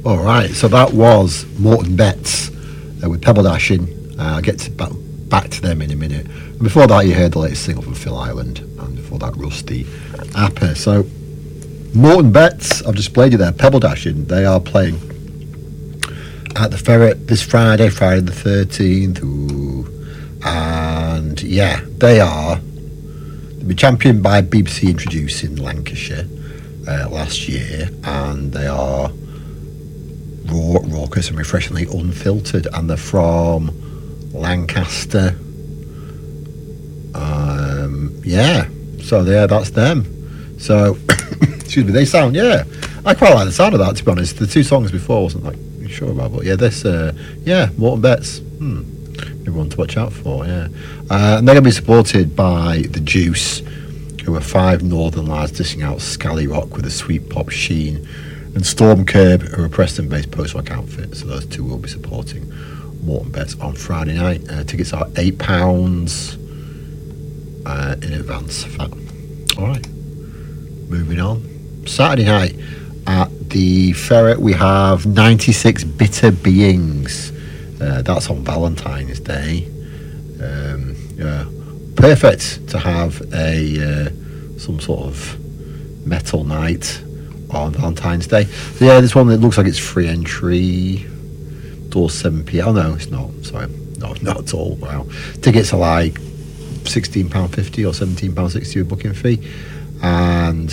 All right, so that was Morton Betts with Pebble Dashing. I'll get back to them in a minute. And before that, you heard the latest single from Phil Island, and before that, Rusty Apper. So, Morton Betts, I've just played you there. Pebble Dashing, they are playing at the Ferret this Friday the 13th. Ooh. And yeah, they've been championed by BBC Introduce in Lancashire last year, and they are raucous and refreshingly unfiltered, and they're from Lancaster. So that's them. So excuse me, they sound, I quite like the sound of that, to be honest. The two songs before I wasn't like sure about, but this Morton Betts, everyone to watch out for. And they're going to be supported by The Juice, who are 5 northern lads dishing out scally rock with a sweet pop sheen, and Storm Curb, who are a Preston-based post-rock outfit. So those two will be supporting Morton Betts on Friday night. Tickets are £8 in advance for that. All right, moving on. Saturday night at the Ferret, we have 96 Bitter Beings. That's on Valentine's Day. Perfect to have some sort of metal night on Valentine's Day. So this one that looks like it's free entry. Door 7 p.m. Oh no, it's not. Sorry, no, not at all. Wow, tickets are like £16.50 or £17.60 with booking fee, and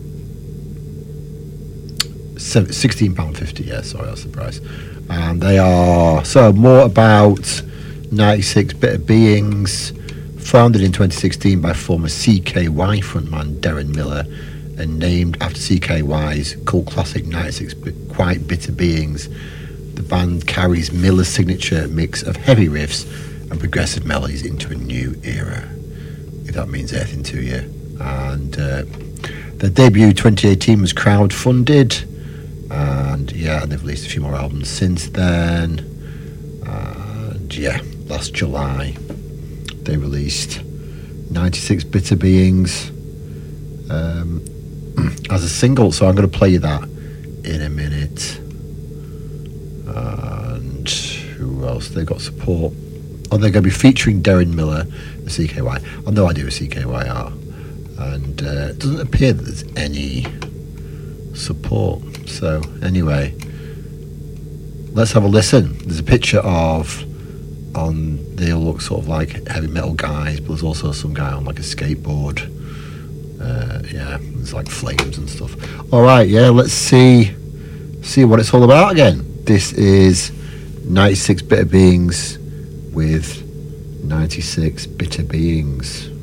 £16.50. Yeah, sorry, that's the price. And they are more about 96 Bitter Beings, founded in 2016 by former CKY frontman Darren Miller, and named after CKY's cult classic 96 Quite Bitter Beings. The band carries Miller's signature mix of heavy riffs and progressive melodies into a new era, if that means anything to you. And their debut 2018 was crowdfunded, and they've released a few more albums since then. And last July they released 96 Bitter Beings as a single, so I'm going to play you that in a minute. And who else? They've got support. Oh, they're going to be featuring Darren Miller, the CKY. I've no idea who CKY are, and it doesn't appear that there's any support. So anyway, let's have a listen. There's a picture of, they all look sort of like heavy metal guys, but there's also some guy on like a skateboard. There's like flames and stuff. All right, let's see what it's all about again. This is 96 Bitter Beings with 96 Bitter Beings.